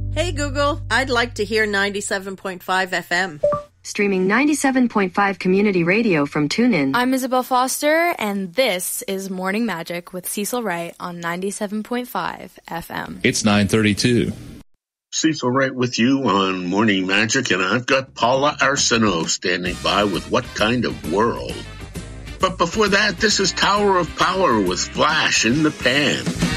Hey Google, I'd like to hear 97.5 FM. Streaming 97.5 community radio from TuneIn. I'm Isabel Foster, and this is Morning Magic with Cecil Wright on 97.5 FM. It's 9:32. Cecil Wright with you on Morning Magic, and I've got Paula Arsenault standing by with What Kind of World. But before that, this is Tower of Power with Flash in the Pan.